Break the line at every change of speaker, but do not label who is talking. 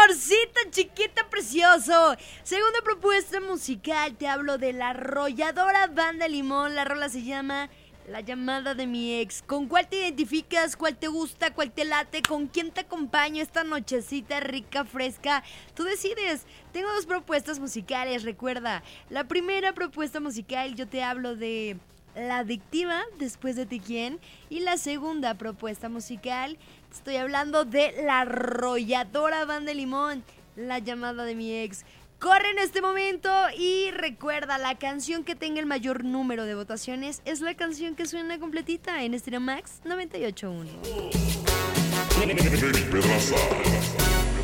amorcito, chiquita, precioso. Segunda propuesta musical, te hablo de la arrolladora Banda Limón. La rola se llama La llamada de mi ex. ¿Con cuál te identificas? ¿Cuál te gusta? ¿Cuál te late? ¿Con quién te acompaño esta nochecita rica, fresca? Tú decides. Tengo dos propuestas musicales, recuerda. La primera propuesta musical, yo te hablo de La Adictiva, Después de ti quién. Y la segunda propuesta musical, estoy hablando de la arrolladora Banda Limón, La llamada de mi ex. Corre en este momento y recuerda, la canción que tenga el mayor número de votaciones es la canción que suena completita en Stereo Max 98.1.
Pedraza.